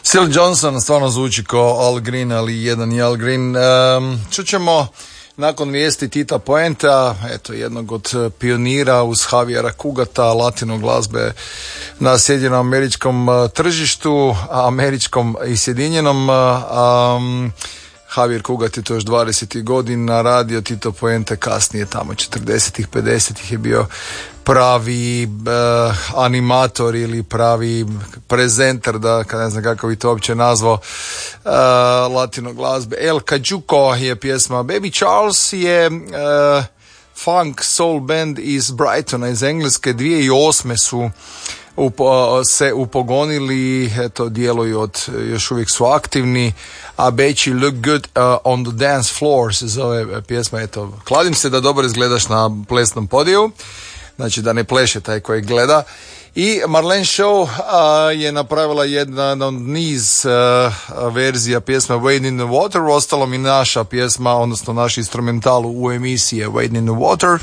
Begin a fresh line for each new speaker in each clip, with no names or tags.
Sil Johnson stvarno zvuči kao Al Green, ali jedan je Al Green. Čućemo nakon vijesti Tita Puentea, eto, jednog od pionira uz Javiera Cugata, latino glazbe na Sjedinjenom američkom tržištu, američkom i sjedinjenom. Javier Cugat je to još 20. godina radio, Tito Puente kasnije tamo 40-ih, 50-ih je bio pravi animator ili pravi prezentar, da ne znam kako bi to uopće nazvao, latino glazbe. El Cajuco je pjesma. Baby Charles je funk soul band iz Brightona, iz Engleske. 2008. su se upogonili, eto, djeluju još uvijek su aktivni, a Bet You Look Good on the Dance Floor se zove pjesma. Eto, kladim se da dobro izgledaš na plesnom podiju, znači da ne pleše taj koji gleda. I Marlene Shaw je napravila jedan od niz verzija pjesme Wade in the Water, ostalom i naša pjesma, odnosno naš instrumental u emisiji je Wade in the Water.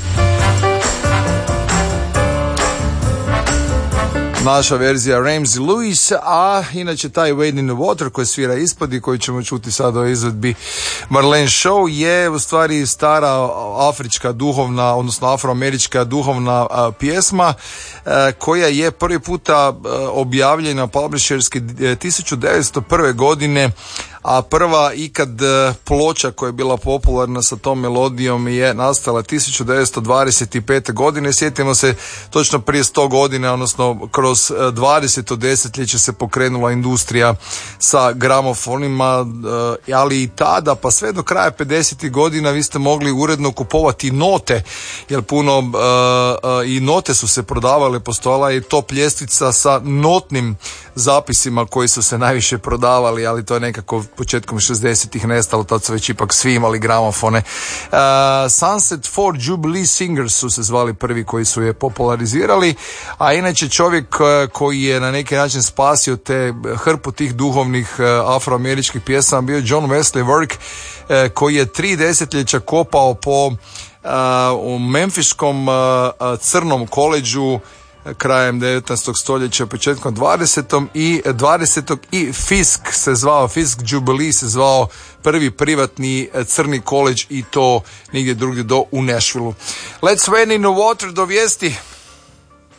Naša verzija Ramsey Lewis, a inače taj Wade in the Water koji svira ispod i koji ćemo čuti sad o izvedbi Marlene Shaw je u stvari stara afrička duhovna, odnosno afroamerička duhovna pjesma koja je prvi puta objavljena publisherski 1901. godine, a prva ikad ploča koja je bila popularna sa tom melodijom je nastala 1925. godine. Sjetimo se, točno prije 100 godina, odnosno kroz 20. desetljeće se pokrenula industrija sa gramofonima, ali i tada pa sve do kraja 50. godina vi ste mogli uredno kupovati note, jer puno i note su se prodavale, postojala je top ljestvica sa notnim zapisima koji su se najviše prodavali, ali to je nekako početkom 60-ih nestalo, tad su već ipak svi imali gramofone. Sunset Ford Jubilee Singers su se zvali prvi koji su je popularizirali, a inače čovjek koji je na neki način spasio te hrpu tih duhovnih afroameričkih pjesama bio John Wesley Work, koji je 3 desetljeća kopao po u Memphiskom crnom koleđu krajem 19. stoljeća, početkom 20. i Fisk se zvao, Fisk Jubilee se zvao prvi privatni crni koleđ i to nigdje drugdje do u Nashvilleu. Let's Wade in the Water do vijesti.